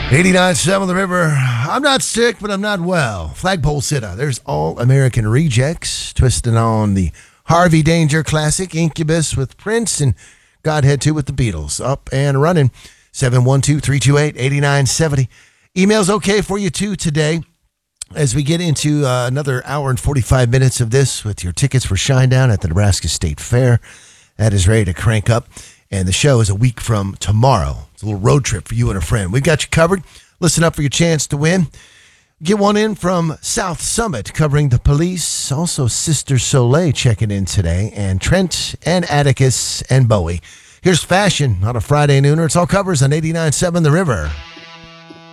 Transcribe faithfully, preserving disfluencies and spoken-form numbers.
eighty-nine point seven The River. I'm not sick, but I'm not well. Flagpole sitter. There's All American Rejects, twisting on the Harvey Danger classic, Incubus with Prince, and Godhead two with the Beatles. Up and running. seven one two, three two eight, eight nine seven zero. Email's okay for you too today as we get into uh, another hour and forty-five minutes of this with your tickets for Shinedown at the Nebraska State Fair. That is ready to crank up. And the show is a week from tomorrow. It's a little road trip for you and a friend. We've got you covered. Listen up for your chance to win. Get one in from South Summit covering the Police. Also Sister Soleil checking in today. And Trent and Atticus and Bowie. Here's Fashion on a Friday nooner. It's all covers on eighty-nine point seven The River.